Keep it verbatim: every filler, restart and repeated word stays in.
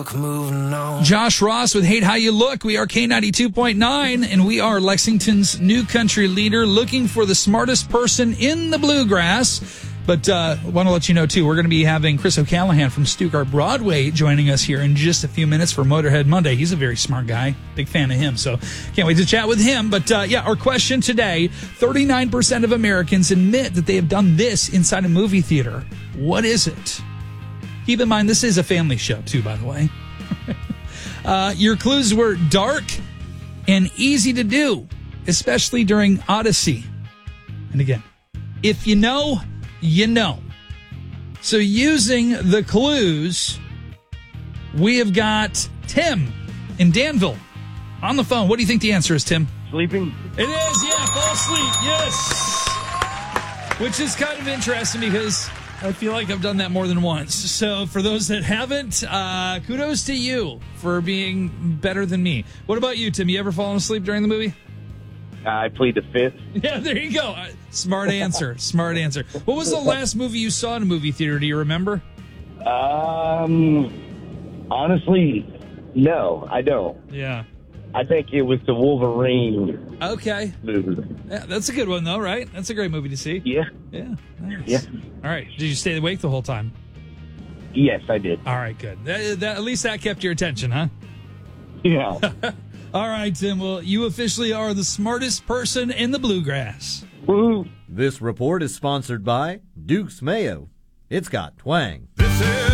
Moving on. Josh Ross with Hate How You Look. We are K ninety-two point nine, and we are Lexington's new country leader, looking for the smartest person in the bluegrass. But uh, I want to let you know, too, we're going to be having Chris O'Callaghan from Stuttgart Broadway joining us here in just a few minutes for Motorhead Monday. He's a very smart guy. Big fan of him, so can't wait to chat with him. But, uh, yeah, our question today, thirty-nine percent of Americans admit that they have done this inside a movie theater. What is it? Keep in mind, this is a family show, too, by the way. uh, your clues were dark and easy to do, especially during Odyssey. And again, if you know, you know. So using the clues, we have got Tim in Danville on the phone. What do you think the answer is, Tim? Sleeping? It is, yeah, fall asleep, yes. Which is kind of interesting because I feel like I've done that more than once. So for those that haven't, uh, kudos to you for being better than me. What about you, Tim? You ever fallen asleep during the movie? I plead the fifth. Yeah, there you go. Uh, smart answer. Smart answer. What was the last movie you saw in a movie theater? Do you remember? Um, honestly, no, I don't. Yeah. I think it was the Wolverine Okay. movie. Yeah, that's a good one, though, right? That's a great movie to see. Yeah. Yeah. Nice. Yeah. All right. Did you stay awake the whole time? Yes, I did. All right, good. That, that, at least that kept your attention, huh? Yeah. All right, Tim. Well, you officially are the smartest person in the bluegrass. Woo. This report is sponsored by Duke's Mayo. It's got twang.